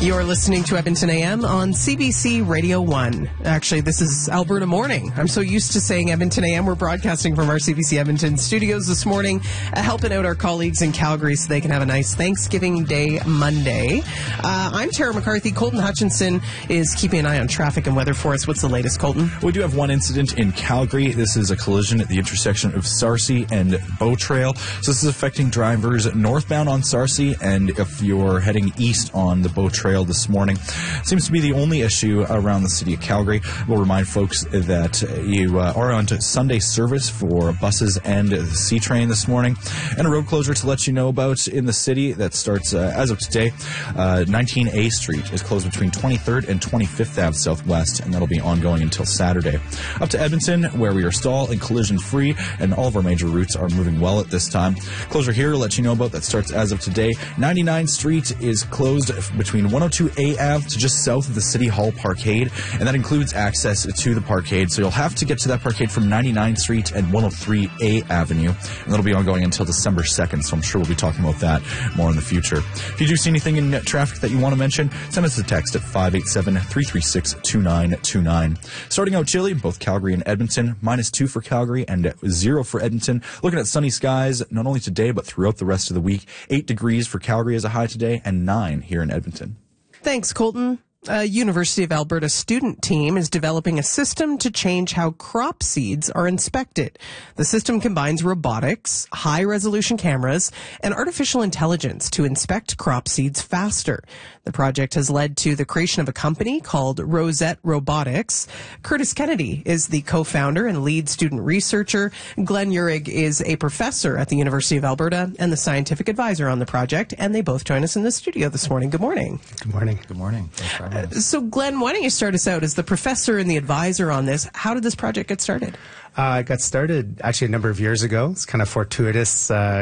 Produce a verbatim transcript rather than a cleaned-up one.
You're listening to Edmonton A M on C B C Radio one. Actually, this is Alberta Morning. I'm so used to saying Edmonton A M. We're broadcasting from our C B C Edmonton studios this morning, uh, helping out our colleagues in Calgary so they can have a nice Thanksgiving Day Monday. Uh, I'm Tara McCarthy. Colton Hutchinson is keeping an eye on traffic and weather for us. What's the latest, Colton? We do have one incident in Calgary. This is a collision at the intersection of Sarcee and Bow Trail. So this is affecting drivers northbound on Sarcee, and if you're heading east on the Bow Trail this morning. Seems to be the only issue around the city of Calgary. We'll remind folks that you uh, are on to Sunday service for buses and the C train this morning, and a road closure to let you know about in the city that starts uh, as of today. Uh, nineteen A Street is closed between twenty-third and twenty-fifth Avenue Southwest, and that'll be ongoing until Saturday. Up to Edmonton, where we are stall and collision free, and all of our major routes are moving well at this time. Closure here to let you know about that starts as of today. ninety-ninth Street is closed between one oh two A Avenue to just south of the City Hall Parkade, and that includes access to the parkade. So you'll have to get to that parkade from ninety-ninth Street and one oh three A Avenue, and that'll be ongoing until December second, so I'm sure we'll be talking about that more in the future. If you do see anything in traffic that you want to mention, send us a text at five eight seven, three three six, two nine two nine. Starting out chilly, both Calgary and Edmonton, minus two for Calgary and zero for Edmonton. Looking at sunny skies, not only today, but throughout the rest of the week. Eight degrees for Calgary as a high today, and nine here in Edmonton. Thanks, Colton. A University of Alberta student team is developing a system to change how crop seeds are inspected. The system combines robotics, high-resolution cameras, and artificial intelligence to inspect crop seeds faster. The project has led to the creation of a company called Rosette Robotics. Curtis Kennedy is the co-founder and lead student researcher. Glenn Uhrig is a professor at the University of Alberta and the scientific advisor on the project, and they both join us in the studio this morning. Good morning. Good morning. Good morning. Thanks for having us. Uh, so, Glenn, why don't you start us out as the professor and the advisor on this? How did this project get started? Uh, I got started actually a number of years ago. It's kind of fortuitous. Uh,